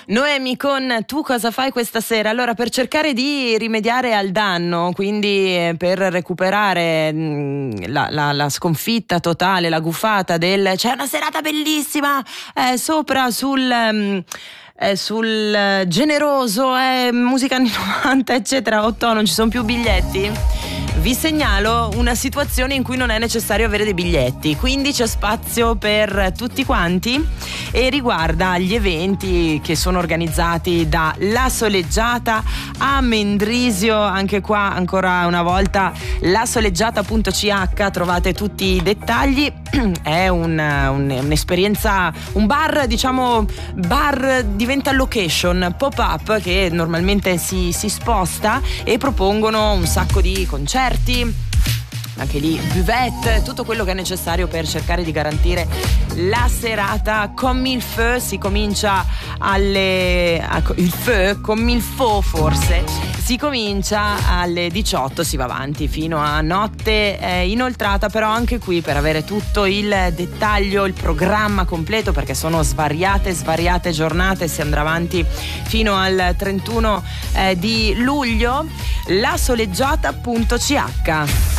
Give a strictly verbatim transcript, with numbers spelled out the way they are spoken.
Noemi con Tu cosa fai questa sera? Allora, per cercare di rimediare al danno, quindi per recuperare mh, la, la, la sconfitta totale, la gufata del c'è una serata bellissima eh, sopra sul... Mh, Eh, sul eh, generoso, eh, musica anni novanta eccetera, otto non ci sono più biglietti, vi segnalo una situazione in cui non è necessario avere dei biglietti, quindi c'è spazio per tutti quanti e riguarda gli eventi che sono organizzati da La Soleggiata a Mendrisio. Anche qua ancora una volta lasoleggiata punto c h, trovate tutti i dettagli. È un, un, un'esperienza, un bar, diciamo bar diventa location pop-up che normalmente si, si sposta e propongono un sacco di concerti, anche lì buvette, tutto quello che è necessario per cercare di garantire la serata. Con il feu si comincia alle il feu con il fo forse si comincia alle diciotto, si va avanti fino a notte eh, inoltrata, però anche qui per avere tutto il dettaglio, il programma completo, perché sono svariate svariate giornate, si andrà avanti fino al trentuno eh, di luglio, lasoleggiata punto c h.